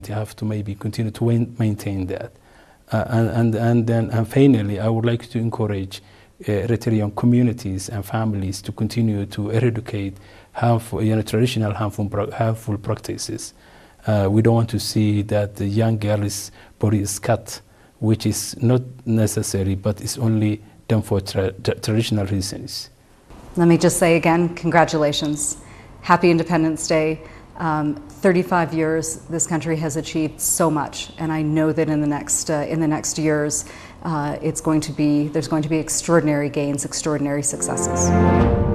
You have to maybe continue to maintain that. And finally, I would like to encourage Eritrean communities and families to continue to eradicate traditional harmful practices. We don't want to see that the young girl's body is cut, which is not necessary, but it's only done for traditional reasons. Let me just say again, congratulations. Happy Independence Day. 35 years, this country has achieved so much, and I know that in the next years, there's going to be extraordinary gains, extraordinary successes.